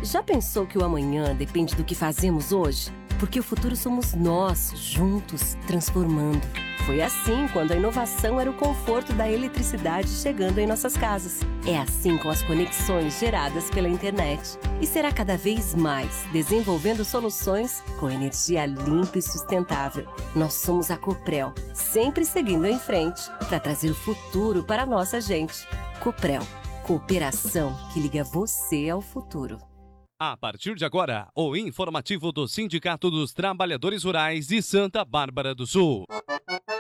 Já pensou que o amanhã depende do que fazemos hoje? Porque o futuro somos nós, juntos, transformando. Foi assim quando a inovação era o conforto da eletricidade chegando em nossas casas. É assim com as conexões geradas pela internet. E será cada vez mais, desenvolvendo soluções com energia limpa e sustentável. Nós somos a Coprel, sempre seguindo em frente para trazer o futuro para a nossa gente. Coprel, cooperação que liga você ao futuro. A partir de agora, o informativo do Sindicato dos Trabalhadores Rurais de Santa Bárbara do Sul.